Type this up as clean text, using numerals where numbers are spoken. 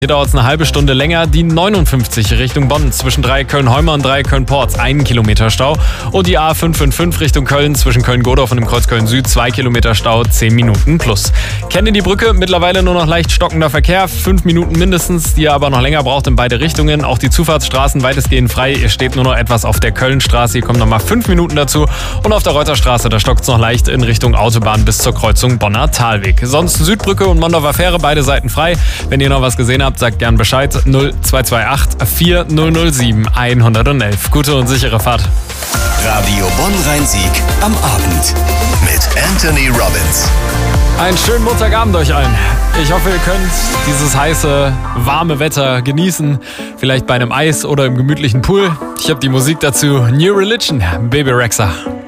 Hier dauert es eine halbe Stunde länger. Die 59 Richtung Bonn zwischen Dreiecköln-Heumer und Dreiecköln-Porz 1 Kilometer Stau. Und die A555 Richtung Köln zwischen Köln-Godorf und dem Kreuz Köln-Süd 2 Kilometer Stau, 10 Minuten plus. Kennt ihr die Brücke? Mittlerweile nur noch leicht stockender Verkehr, 5 Minuten mindestens, die ihr aber noch länger braucht in beide Richtungen. Auch die Zufahrtsstraßen weitestgehend frei. Ihr steht nur noch etwas auf der Kölnstraße. Hier kommen nochmal 5 Minuten dazu. Und auf der Reuterstraße, da stockt es noch leicht in Richtung Autobahn bis zur Kreuzung Bonner Talweg. Sonst Südbrücke und Mondorfer Fähre, beide Seiten frei. Wenn ihr noch was gesehen habt, sagt gern Bescheid. 0228 4007 111. Gute und sichere Fahrt. Radio Bonn-Rhein-Sieg am Abend mit Anthony Robbins. Einen schönen Montagabend euch allen. Ich hoffe, ihr könnt dieses heiße, warme Wetter genießen. Vielleicht bei einem Eis oder im gemütlichen Pool. Ich habe die Musik dazu. New Religion, Baby Rexha.